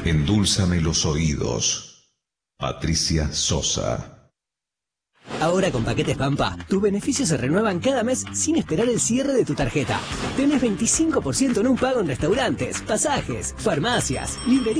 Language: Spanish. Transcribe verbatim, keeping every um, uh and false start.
Endúlzame los oídos. Patricia Sosa. Ahora con Paquetes Pampa, tus beneficios se renuevan cada mes sin esperar el cierre de tu tarjeta. Tenés veinticinco por ciento en un pago en restaurantes, pasajes, farmacias, librerías.